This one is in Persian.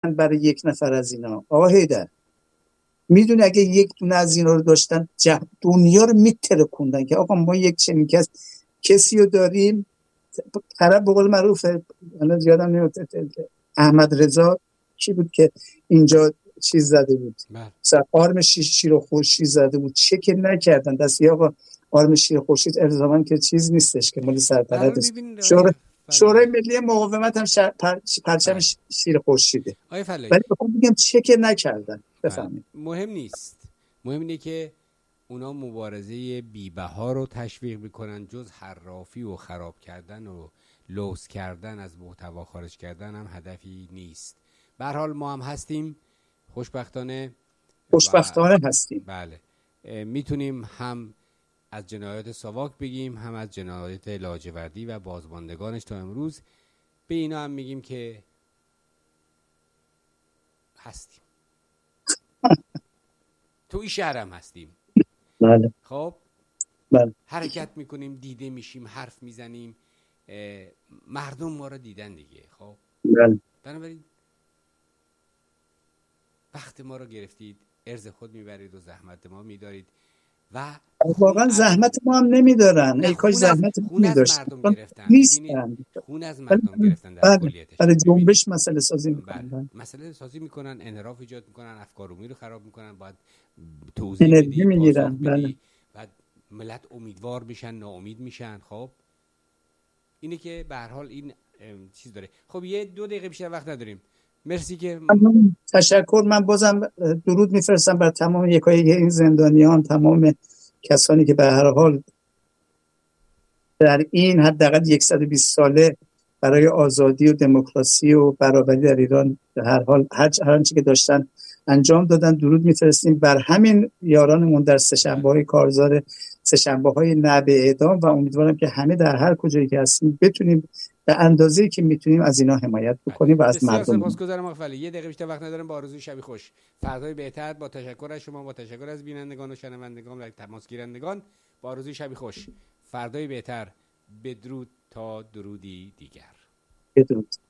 برای یک نفر از اینا. آقا حیدر میدونی اگه یک دونه از اینا رو داشتن دنیا رو میترکوندن که آقا ما یک چنین کسی رو داریم. طرف به قول معروف الان یادم نمیاد احمد رضا کی بود که اینجا چیز زده بود، مثلا آرم شیر و خورشید زده بود، چک نکردن دست. یا آقا آرم شیر و خورشید الزاما که چیز نیستش که مال سلطنت شورای ملی مقاومت هم پرچم شیر خورشیده، ولی بخوام بگم چک نکردن. بفهمید مهم نیست، مهم اینه که اونا مبارزه بی‌بها رو تشویق میکنن، جز حرافی و خراب کردن و لوث کردن از محتوا خارج کردن هم هدفی نیست. به هر حال ما هم هستیم، خوشبختانه هستیم. بله، میتونیم هم از جنایات ساواک بگیم، هم از جنایات لاجوردی و بازماندگانش تا امروز. به اینا هم میگیم که هستیم. تو این شهر هم هستیم. بله. خب بله. حرکت میکنیم، دیده میشیم، حرف میزنیم، مردم ما رو دیدن دیگه. خب بله. بنابراین وقت ما رو گرفتید، ارز خود میبرید و زحمت ما میدارید و واقعا زحمت ما هم نمیدارن. ای کاش زحمت خون از مردم گرفتن. ببینید خون از مردم گرفتن در کلیتش. برای جنبش مسئله سازی میکنن، مسئله سازی میکنن، انحراف ایجاد میکنن، افکار عمومی رو خراب میکنن، باید توضیح بدی، پاسخ بدی، بعد ملت امیدوار میشن، ناامید میشن. خب اینه که به هر حال این چیز داره. خب یه 2 دقیقه بیشتر وقت نداریم. مرسی که تشکر. من بازم درود میفرستم بر تمام یکایک این زندانیان، تمام کسانی که به هر حال در این حداقل 120 ساله برای آزادی و دموکراسی و برابری در ایران به هر حال هر آنچه که داشتن انجام دادن. درود میفرستیم بر همین یارانمون در سه‌شنبه‌های کارزار، سه‌شنبه‌های نه به اعدام، و امیدوارم که همه در هر کجایی که هستیم بتونیم به اندازه‌ای که میتونیم از اینا حمایت بکنیم و از مردم. سپاسگزارم آقا فضلی. 1 دقیقه بیشتر وقت ندارم. با آرزوی شبی خوش، فردای بهتر. با تشکر از شما، با تشکر از بینندگان و شنوندگان و تماس گیرندگان. با آرزوی شبی خوش، فردای بهتر. بدرود تا درودی دیگر. بدرود.